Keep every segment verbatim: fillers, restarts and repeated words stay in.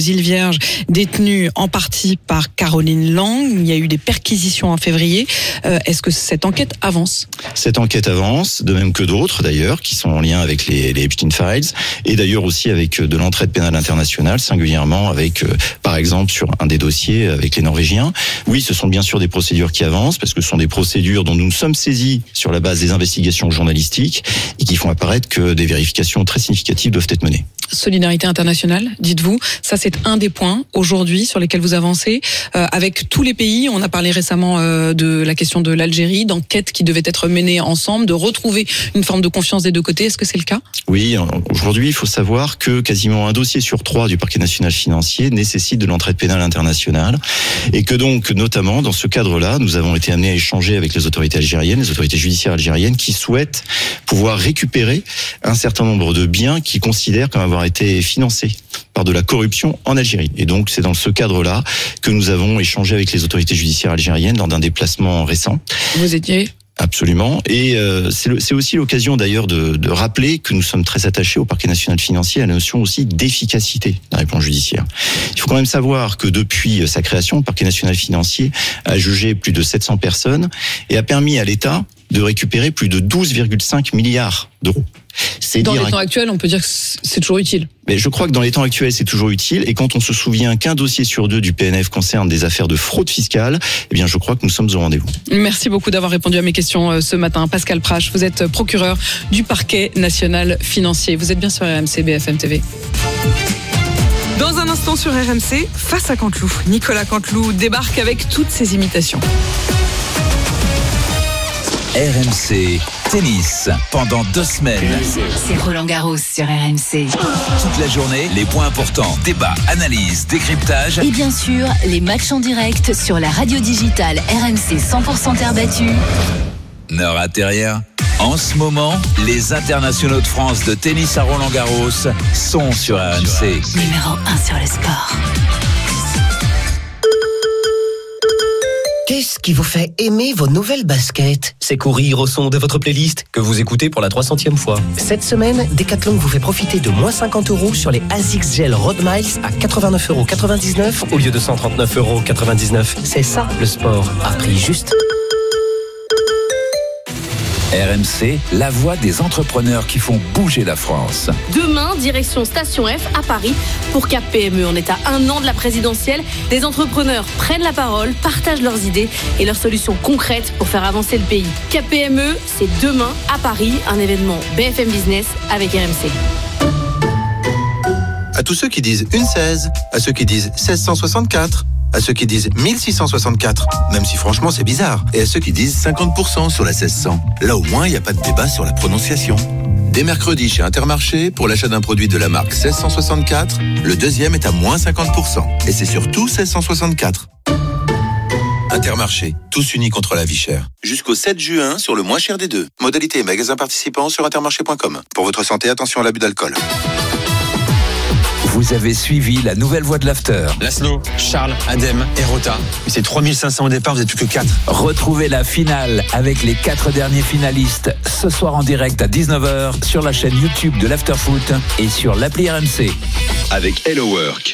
îles Vierges, détenues en partie par Caroline Lang. Il y a eu des perquisitions en février. Euh, est-ce que cette enquête avance ? Cette enquête avance, de même que d'autres d'ailleurs, qui sont en lien avec les, les Epstein Files, et d'ailleurs aussi avec de l'entraide pénale internationale, singulièrement avec, euh, par exemple, sur un des dossiers avec les Norvégiens. Oui, ce sont bien sûr des procédures qui avancent, parce que ce sont des procédures dont nous nous sommes saisis sur la base des investigations journalistiques, et qui font apparaître que des vérifications très significatives doivent être menées. Solidarité internationale, dites-vous, ça c'est un des points aujourd'hui sur lesquels vous avancez euh, avec tous les pays. On a parlé récemment euh, de la question de l'Algérie, d'enquêtes qui devaient être menées ensemble, de retrouver une forme de confiance des deux côtés. Est-ce que c'est le cas ? Oui, aujourd'hui il faut savoir que quasiment un dossier sur trois du parquet national financier nécessite de l'entraide pénale internationale, et que donc notamment dans ce cadre-là, nous avons été amenés à échanger avec les autorités algériennes, les autorités judiciaires algériennes, qui souhaitent pouvoir récupérer un certain nombre de biens qu'ils considèrent comme avoir été financés par de la corruption en Algérie. Et donc c'est dans ce cadre-là que nous avons échangé avec les autorités judiciaires algériennes lors d'un déplacement récent. Vous étiez ? Absolument. Et euh, c'est, le, c'est aussi l'occasion d'ailleurs de, de rappeler que nous sommes très attachés au parquet national financier à la notion aussi d'efficacité de la réponse judiciaire. Il faut quand même savoir que depuis sa création, le parquet national financier a jugé plus de sept cents personnes et a permis à l'État de récupérer plus de douze virgule cinq milliards d'euros. C'est dans dire les temps actuels, on peut dire que c'est toujours utile. Mais je crois que dans les temps actuels, c'est toujours utile. Et quand on se souvient qu'un dossier sur deux du P N F concerne des affaires de fraude fiscale, eh bien, je crois que nous sommes au rendez-vous. Merci beaucoup d'avoir répondu à mes questions ce matin. Pascal Prache, vous êtes procureur du parquet national financier. Vous êtes bien sur R M C B F M T V. Dans un instant sur R M C, face à Canteloup, Nicolas Canteloup débarque avec toutes ses imitations. R M C Tennis, pendant deux semaines. C'est Roland Garros sur R M C. Toute la journée, les points importants, débats, analyses, décryptage. Et bien sûr, les matchs en direct sur la radio digitale R M C cent pour cent terre battue. Ne ratez rien. En ce moment, les internationaux de France de tennis à Roland Garros sont sur R M C. Numéro un sur le sport. Qu'est-ce qui vous fait aimer vos nouvelles baskets ? C'est courir au son de votre playlist que vous écoutez pour la trois centième fois. Cette semaine, Decathlon vous fait profiter de moins cinquante euros sur les ASICS Gel Road Miles à quatre-vingt-neuf euros quatre-vingt-dix-neuf au lieu de cent trente-neuf euros quatre-vingt-dix-neuf. C'est ça le sport, à prix juste. R M C, la voix des entrepreneurs qui font bouger la France. Demain, direction Station F à Paris pour Cap P M E. On est à un an de la présidentielle. Des entrepreneurs prennent la parole, partagent leurs idées et leurs solutions concrètes pour faire avancer le pays. Cap P M E, c'est demain à Paris, un événement B F M Business avec R M C. À tous ceux qui disent une seize, à ceux qui disent seize cent soixante-quatre, à ceux qui disent mille six cent soixante-quatre, même si franchement c'est bizarre, et à ceux qui disent cinquante pour cent sur la seize cents. Là au moins il n'y a pas de débat sur la prononciation. Dès mercredi chez Intermarché, pour l'achat d'un produit de la marque seize cent soixante-quatre, le deuxième est à moins cinquante pour cent. Et c'est surtout seize cent soixante-quatre. Intermarché, tous unis contre la vie chère. Jusqu'au sept juin sur le moins cher des deux. Modalité et magasins participants sur intermarché point com. Pour votre santé, attention à l'abus d'alcool. Vous avez suivi la nouvelle voix de l'After. Laszlo, Charles, Adem et Rota. Mais c'est trois mille cinq cents au départ, vous êtes plus que quatre. Retrouvez la finale avec les quatre derniers finalistes ce soir en direct à dix-neuf heures sur la chaîne YouTube de l'After Foot et sur l'appli R M C. Avec Hello Work.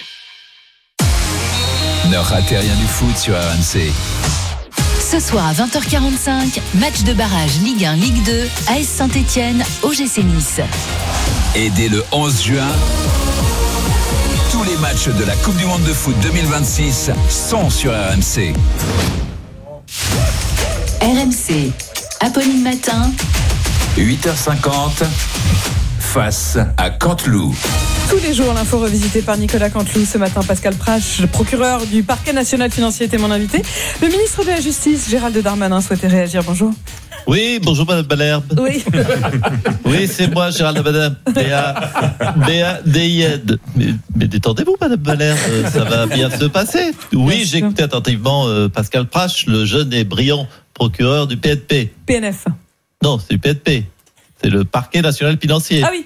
Ne ratez rien du foot sur R M C. Ce soir à vingt heures quarante-cinq, match de barrage Ligue un, Ligue deux, A S Saint-Etienne, O G C Nice. Et dès le onze juin, tous les matchs de la Coupe du Monde de foot deux mille vingt-six sont sur R M C. R M C, Apolline Matin, huit heures cinquante, face à Canteloup. Tous les jours, l'info revisitée par Nicolas Canteloup. Ce matin, Pascal Prache, procureur du parquet national financier, était mon invité. Le ministre de la Justice, Gérald Darmanin, souhaitait réagir. Bonjour. Oui, bonjour Madame Malherbe. Oui. Oui, c'est moi, Gérald Darmanin. B A D I N. Mais, mais détendez-vous, Madame Malherbe, ça va bien se passer. Oui, j'ai écouté attentivement euh, Pascal Prache, le jeune et brillant procureur du P N P. P N F. Non, c'est du P N P. C'est le parquet national financier. Ah oui.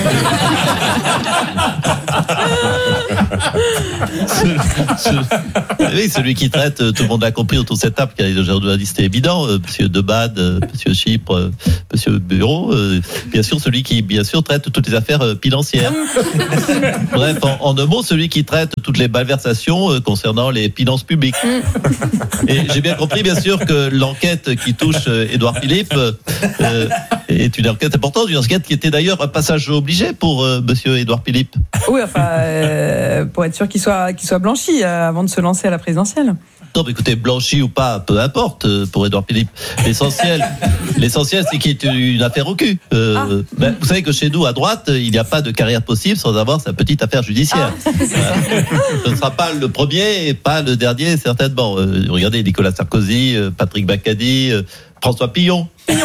ce, ce, oui, celui qui traite, tout le monde l'a compris autour de cette table, qui a déjà journaliste évident, euh, Monsieur Debade, euh, Monsieur Chypre, euh, Monsieur Bureau, euh, bien sûr celui qui, bien sûr, traite toutes les affaires euh, financières. Bref, en, en un mot, celui qui traite toutes les malversations euh, concernant les finances publiques. Et j'ai bien compris, bien sûr, que l'enquête qui touche euh, Édouard Philippe euh, est une enquête importante, une enquête qui était d'ailleurs un passage obligé pour euh, Monsieur Édouard Philippe. Oui, enfin, euh, pour être sûr qu'il soit, qu'il soit blanchi euh, avant de se lancer à la présidentielle. Non, mais écoutez, blanchi ou pas, peu importe euh, pour Édouard Philippe. L'essentiel, l'essentiel, c'est qu'il y ait une affaire au cul. Euh, ah. ben, vous savez que chez nous, à droite, il n'y a pas de carrière possible sans avoir sa petite affaire judiciaire. Ah, voilà. Ce ne sera pas le premier et pas le dernier, certainement. Euh, regardez Nicolas Sarkozy, euh, Patrick Bacadi, euh, François Pillon.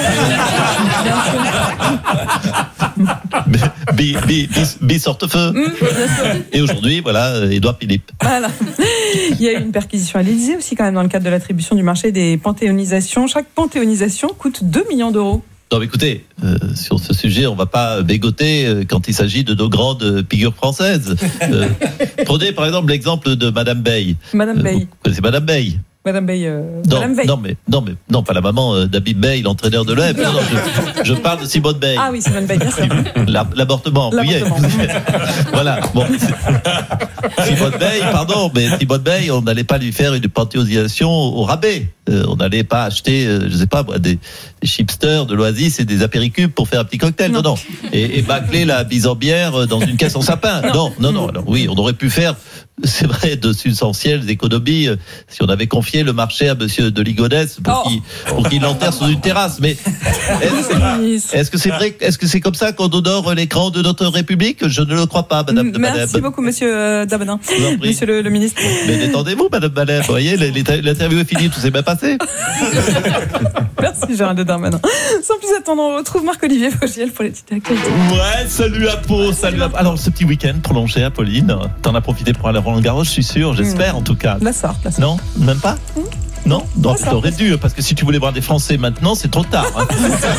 Bi, bi, bi, bi sorte-feu. Mmh, et aujourd'hui, voilà, Édouard Philippe. Voilà. Il y a eu une perquisition à l'Élysée aussi, quand même, dans le cadre de l'attribution du marché des panthéonisations. Chaque panthéonisation coûte deux millions d'euros. Non, mais écoutez, euh, sur ce sujet, on ne va pas bégoter euh, quand il s'agit de nos grandes figures françaises. Euh, prenez par exemple l'exemple de Madame Veil. Madame Veil. Euh, vous connaissez Madame Veil? Madame Veil, euh, non, Madame Veil. Non, mais, non, mais, non, pas la maman euh, d'Habib Veil, l'entraîneur de l'O M. Non, non, je, je parle de Simone Veil. Ah oui, Simone Veil, bien sûr. La, l'avortement, l'avortement. Oui, voilà. Bon, Simone Veil, pardon, mais Simone Veil, on n'allait pas lui faire une panthéonisation au rabais. Euh, on n'allait pas acheter, euh, je sais pas, moi, des, des chipsters de l'Oasis et des apéricubes pour faire un petit cocktail. Non, non. non. Et, et bâcler la bise en bière dans une caisse en sapin. Non, non, non. non. Alors, oui, on aurait pu faire, c'est vrai, de substantielles économies euh, si on avait confié le marché à Monsieur de Ligonnès pour oh. qu'il pour qu'il l'enterre sous une terrasse. Mais est-ce, est-ce que c'est vrai, est-ce que c'est comme ça qu'on honore l'écran de notre République? Je ne le crois pas, Madame de Malherbe. Merci beaucoup, Monsieur euh, Dabadin, Monsieur le, le ministre. Mais détendez-vous, Madame Malherbe. Vous voyez, l'interview est finie, tout s'est bien passé. Merci Gérald Darmanin. Sans plus attendre, on retrouve Marc-Olivier Fogiel pour les petites actualités. Ouais, salut à Pau, salut à... Alors, ce petit week-end prolongé, Apolline, t'en as profité pour aller à Roland-Garros, je suis sûr, j'espère mmh. en tout cas. La sorte, la sorte. Non, même pas mmh. Non, donc t'aurais dû, parce que si tu voulais voir des Français maintenant, c'est trop tard. Hein.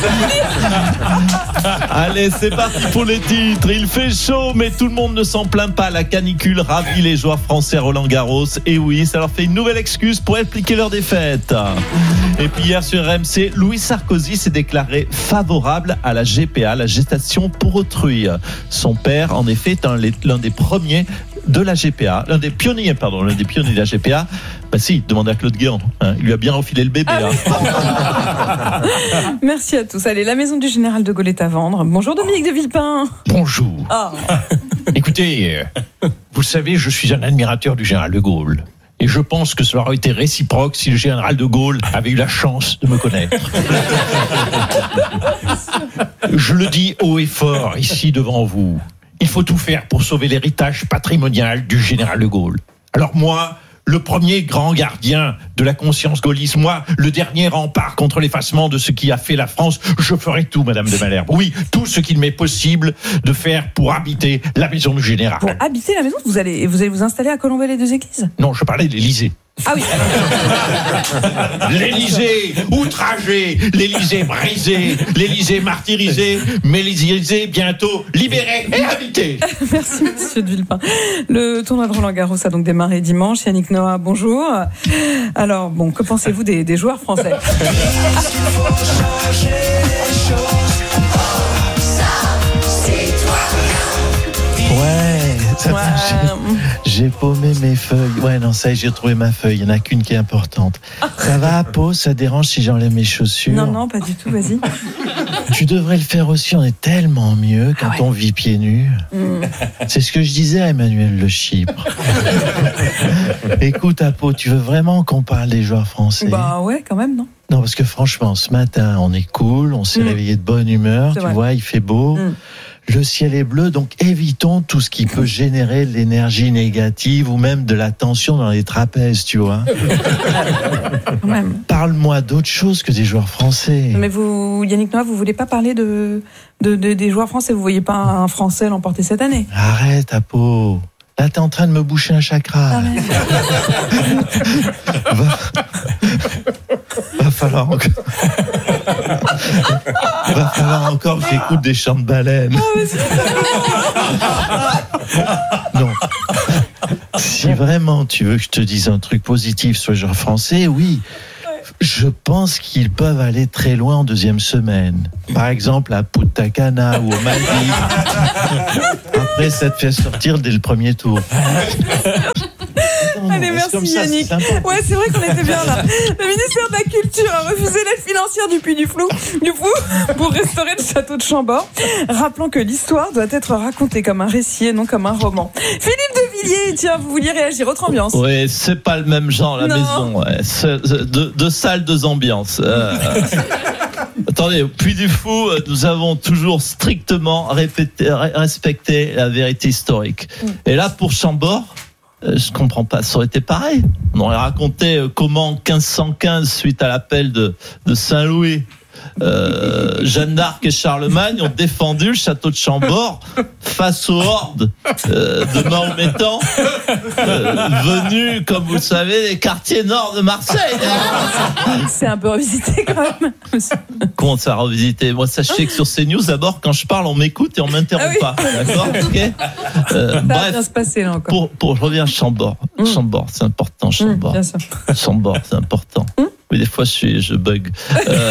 Allez, c'est parti pour les titres. Il fait chaud, mais tout le monde ne s'en plaint pas. La canicule ravit les joueurs français à Roland-Garros. Et oui, ça leur fait une nouvelle excuse pour expliquer leur défaite. Et puis hier sur R M C, Louis Sarkozy s'est déclaré favorable à la G P A, la gestation pour autrui. Son père, en effet, est un, l'un des premiers de la G P A, l'un des pionniers, pardon, l'un des pionniers de la G P A. Bah si, demande à Claude Guéant. Hein, il lui a bien refilé le bébé. Ah hein. Merci à tous. Allez, la maison du général de Gaulle est à vendre. Bonjour Dominique de Villepin. Bonjour. Oh. Écoutez, euh, vous savez, je suis un admirateur du général de Gaulle. Et je pense que cela aurait été réciproque si le général de Gaulle avait eu la chance de me connaître. Je le dis haut et fort ici devant vous. Il faut tout faire pour sauver l'héritage patrimonial du général de Gaulle. Alors moi, le premier grand gardien de la conscience gaulliste, moi, le dernier rempart contre l'effacement de ce qui a fait la France, je ferai tout, Madame de Malherbe. Oui, tout ce qu'il m'est possible de faire pour habiter la maison du général. Pour habiter la maison, vous allez vous, allez vous installer à Colombey-les-Deux-Églises ? Non, je parlais de l'Élysée. Ah oui. L'Élysée outragé, l'Élysée brisé, l'Élysée martyrisé, mais l'Élysée bientôt libéré et habité. Merci Monsieur de Villepin. Le tournoi de Roland-Garros a donc démarré dimanche. Yannick Noah, bonjour. Alors bon, que pensez-vous des, des joueurs français ? Ouais, ça ouais. J'ai, j'ai paumé mes feuilles. Ouais, non, ça y est, j'ai retrouvé ma feuille. Il n'y en a qu'une qui est importante. Ça va, Pau? Ça dérange si j'enlève mes chaussures? Non, non, pas du tout, vas-y. Tu devrais le faire aussi, on est tellement mieux quand ah ouais. on vit pieds nus. Mm. C'est ce que je disais à Emmanuel Le Chypre. Écoute, Pau, tu veux vraiment qu'on parle des joueurs français? Bah ouais, quand même, non? Non, parce que franchement, ce matin, on est cool, on s'est mm. réveillé de bonne humeur, c'est tu vrai. vois, il fait beau. Mm. Le ciel est bleu, donc évitons tout ce qui peut générer de l'énergie négative ou même de la tension dans les trapèzes, tu vois. Même. Parle-moi d'autre chose que des joueurs français. Mais vous, Yannick Noah, vous voulez pas parler de, de, de des joueurs français? Vous voyez pas un Français l'emporter cette année? Arrête, Apo. Là, t'es en train de me boucher un chakra. Va... Va falloir encore... Il va falloir encore que j'écoute des chants de baleines. Non. Si vraiment tu veux que je te dise un truc positif sur les joueurs français, oui. Je pense qu'ils peuvent aller très loin en deuxième semaine. Par exemple, à Punta Cana ou aux Maldives. Après, ça te fait sortir dès le premier tour. Non, Allez, merci ça, Yannick. C'est ouais, c'est vrai qu'on était bien là. Le ministère de la Culture a refusé l'aide financière du Puy du Flou, du Fou pour restaurer le château de Chambord. Rappelons que l'histoire doit être racontée comme un récit et non comme un roman. Philippe de Villiers, tiens, vous vouliez réagir, autre ambiance. Oui, c'est pas le même genre, la non. maison. Ouais. C'est, de, de salles, deux ambiances. Euh... Attendez, au Puy du Fou, nous avons toujours strictement répété, respecté la vérité historique. Mm. Et là, pour Chambord, je comprends pas, ça aurait été pareil. On aurait raconté comment quinze cent quinze, suite à l'appel de, de Saint-Louis, euh, Jeanne d'Arc et Charlemagne ont défendu le château de Chambord face aux hordes euh, de Mahométans euh, venus, comme vous le savez, des quartiers nord de Marseille. C'est un peu revisité quand même. Comment ça revisité? Moi, sachez que sur CNews, d'abord, quand je parle, on m'écoute et on m'interrompt ah oui. pas. D'accord, okay euh, Ça bref, va bien se passer là encore. Pour, pour, je reviens à Chambord. Mmh. Chambord, c'est important, Chambord. Mmh, Chambord, c'est important. Mmh. Oui, des fois, je suis, je bug. Euh,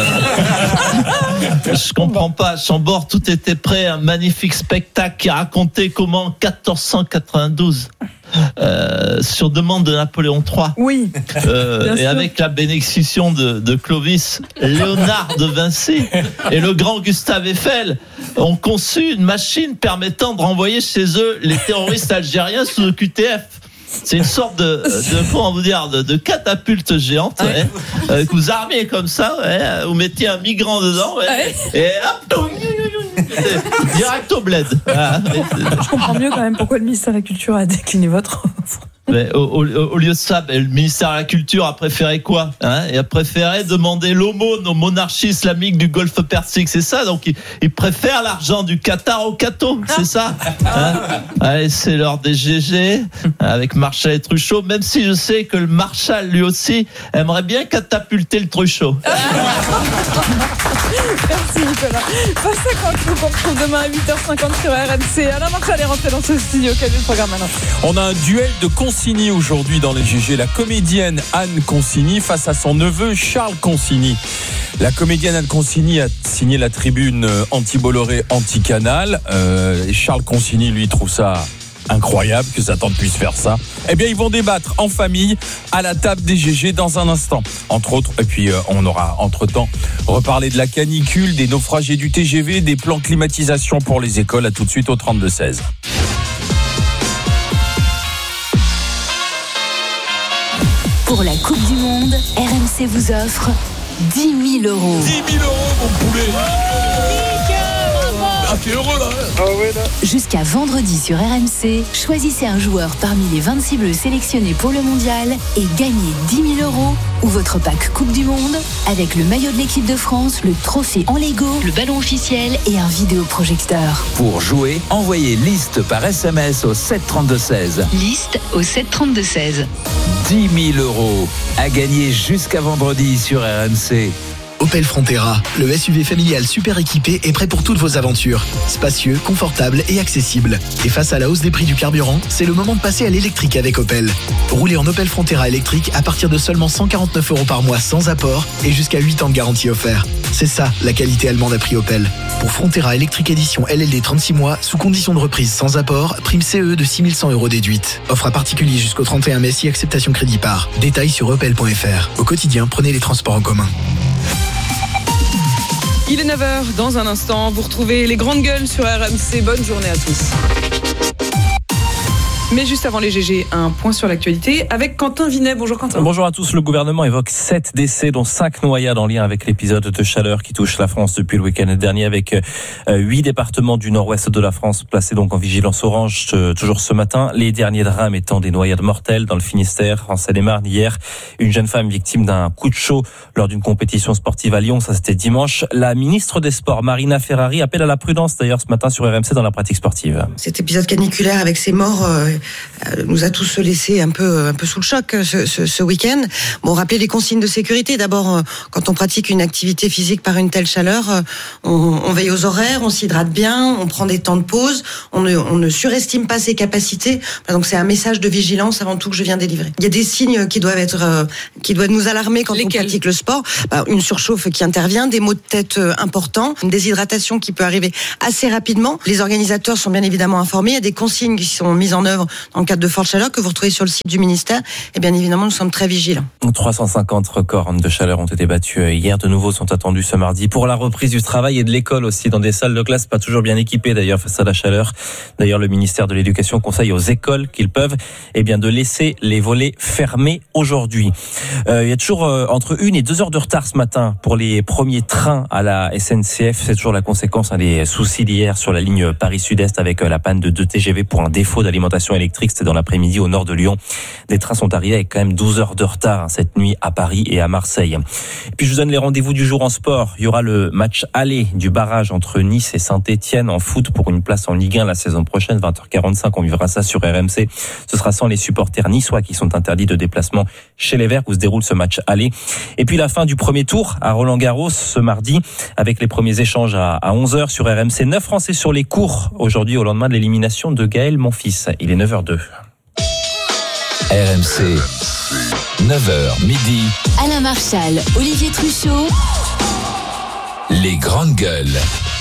je comprends pas. Chambord, tout était prêt. Un magnifique spectacle qui racontait comment, en quatorze cent quatre-vingt-douze, euh, sur demande de Napoléon trois, oui, euh, et sûr. Avec la bénédiction de, de Clovis, Léonard de Vinci et le grand Gustave Eiffel ont conçu une machine permettant de renvoyer chez eux les terroristes algériens sous le Q T F. C'est une sorte de, de comment vous dire, de, de catapulte géante, ouais, euh, que vous armez comme ça, ouais, vous mettez un migrant dedans, ouais, ouais. Et hop, direct au bled. Voilà. Je comprends mieux quand même pourquoi le ministère de la Culture a décliné votre offre. Mais au, au, au lieu de ça, le ministère de la Culture a préféré quoi, hein? Il a préféré demander l'aumône aux monarchies islamiques du Golfe Persique, c'est ça. Donc il, il préfère l'argent du Qatar au Cato, c'est ça, hein? Allez, c'est l'heure des G G avec Marshall et Truchot. Même si je sais que le Marshall lui aussi aimerait bien catapulter le Truchot. Merci Nicolas. Face à quand je vous retrouve demain à huit heures cinquante sur R M C. Alain Marshall est rentré dans ce studio. Quel est le programme maintenant? On a un duel de Consigny aujourd'hui dans les G G. La comédienne Anne Consigny face à son neveu Charles Consigny. La comédienne Anne Consigny a signé la tribune anti-Bolloré, anti-Canal. Euh, Charles Consigny, lui, trouve ça incroyable que sa tante puisse faire ça. Eh bien, ils vont débattre en famille à la table des G G dans un instant. Entre autres, et puis euh, on aura entre-temps reparlé de la canicule, des naufragés du T G V, des plans climatisation pour les écoles. À tout de suite au trente-deux seize. Pour la Coupe du Monde, R M C vous offre dix mille euros. dix mille euros, mon poulet. Ah, t'es heureux là, ah ouais, là. Jusqu'à vendredi sur R M C, choisissez un joueur parmi les vingt-six bleus sélectionnés pour le mondial et gagnez dix mille euros ou votre pack Coupe du Monde avec le maillot de l'équipe de France, le trophée en Lego, le ballon officiel et un vidéoprojecteur. Pour jouer, envoyez liste par S M S au sept trente-deux seize. Liste au sept trente-deux seize. dix mille euros à gagner jusqu'à vendredi sur R M C. Opel Frontera, le S U V familial super équipé est prêt pour toutes vos aventures. Spacieux, confortable et accessible. Et face à la hausse des prix du carburant, c'est le moment de passer à l'électrique avec Opel. Roulez en Opel Frontera électrique à partir de seulement cent quarante-neuf euros par mois sans apport et jusqu'à huit ans de garantie offert. C'est ça, la qualité allemande à prix Opel. Pour Frontera électrique édition L L D trente-six mois, sous condition de reprise sans apport, prime C E de six mille cent euros déduite. Offre à particulier jusqu'au trente et un mai si acceptation crédit par. Détails sur opel point f r. Au quotidien, prenez les transports en commun. Il est neuf heures, dans un instant, vous retrouvez les grandes gueules sur R M C. Bonne journée à tous. Mais juste avant les G G, un point sur l'actualité avec Quentin Vinet. Bonjour Quentin. Bonjour à tous. Le gouvernement évoque sept décès, dont cinq noyades en lien avec l'épisode de chaleur qui touche la France depuis le week-end dernier, avec huit départements du nord-ouest de la France placés donc en vigilance orange toujours ce matin. Les derniers drames étant des noyades mortelles dans le Finistère, en Seine-et-Marne. Hier, une jeune femme victime d'un coup de chaud lors d'une compétition sportive à Lyon. Ça, c'était dimanche. La ministre des Sports, Marina Ferrari, appelle à la prudence d'ailleurs ce matin sur R M C dans la pratique sportive. Cet épisode caniculaire avec ces morts euh, euh, nous a tous laissé un peu, un peu sous le choc ce, ce, ce week-end. Bon, rappelez les consignes de sécurité. D'abord, euh, quand on pratique une activité physique par une telle chaleur, euh, on, on veille aux horaires, on s'hydrate bien, on prend des temps de pause, on ne, on ne surestime pas ses capacités. Donc c'est un message de vigilance avant tout que je viens délivrer. Il y a des signes qui doivent être, euh, qui doivent nous alarmer quand Lesquels? on pratique le sport. Bah, une surchauffe qui intervient, des maux de tête euh, importants, une déshydratation qui peut arriver assez rapidement. Les organisateurs sont bien évidemment informés. Il y a des consignes qui sont mises en œuvre dans le cadre de forte chaleur que vous retrouvez sur le site du ministère. Et bien évidemment, nous sommes très vigilants. trois cent cinquante records de chaleur ont été battus hier. De nouveau sont attendus ce mardi pour la reprise du travail et de l'école aussi, dans des salles de classe pas toujours bien équipées d'ailleurs face à la chaleur. D'ailleurs, le ministère de l'Éducation conseille aux écoles qu'ils peuvent eh bien, de laisser les volets fermés aujourd'hui. Euh, il y a toujours euh, entre une et deux heures de retard ce matin pour les premiers trains à la S N C F. C'est toujours la conséquence hein, des soucis d'hier sur la ligne Paris-Sud-Est avec euh, la panne de deux T G V pour un défaut d'alimentation électrique. C'était dans l'après-midi au nord de Lyon. Les trains sont arrivés avec quand même douze heures de retard hein, cette nuit à Paris et à Marseille. Et puis je vous donne les rendez-vous du jour en sport. Il y aura le match aller du barrage entre Nice et Saint-Etienne en foot pour une place en Ligue un la saison prochaine, vingt heures quarante-cinq. On vivra ça sur R M C. Ce sera sans les supporters niçois qui sont interdits de déplacement chez les Verts où se déroule ce match aller. Et puis la fin du premier tour à Roland-Garros ce mardi avec les premiers échanges à onze heures sur R M C. neuf Français sur les cours aujourd'hui au lendemain de l'élimination de Gaël Monfils. Il est neuf heures deux. R M C, neuf heures midi. Alain Marchal, Olivier Truchot. Les grandes gueules.